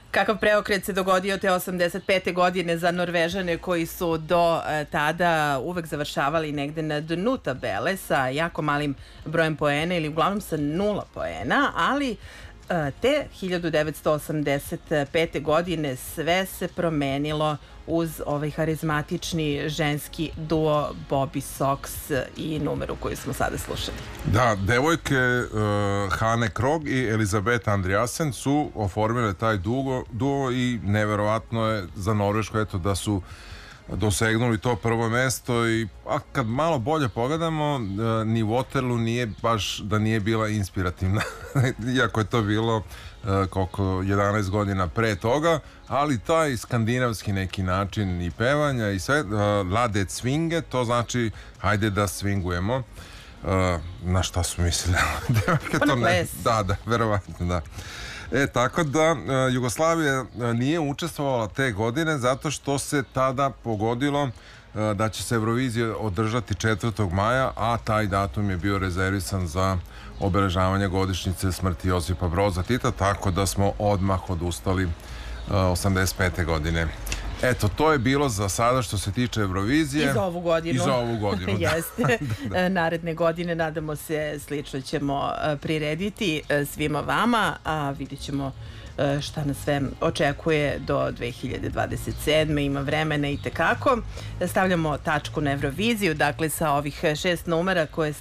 Kakav preokret se dogodio te 85. godine za Norvežane koji su do tada uvek završavali negde na dnu tabele sa jako malim brojem poena ili uglavnom sa 0 poena, ali te 1985. godine sve se promenilo uz ovaj harizmatični ženski duo Bobby Sox i numeru koju smo sada slušali. Da, devojke Hane Krog i Elizabeth Andreasen su oformile taj duo i neverovatno je za Norvešku da su dosegnuli to prvo mesto a kad malo bolje pogledamo, ni Waterloo nije baš da nije bila inspirativna, iako je to bilo koliko 11 godina pre toga, ali taj skandinavski neki način i pevanja i sve, lade swinge, to znači hajde da swingujemo. Na šta su mislili? Pa na ples. Da, verovatno, da. Tako da Jugoslavija nije učestvovala te godine zato što se tada pogodilo da će se Eurovizija održati 4. maja, a taj datum je bio rezervisan za obeležavanje godišnjice smrti Josipa Broza Tita, tako da smo odmah odustali 85. godine. Eto, to je bilo za sada što se tiče Eurovizije. I za ovu godinu. I za ovu godinu, da. Jeste. Da. Naredne godine, nadamo se, slično ćemo prirediti svima vama, a vidjet ćemo šta nas sve očekuje do 2027. Ima vremena i tekako. Stavljamo tačku na Euroviziju, dakle sa ovih 6 numera koje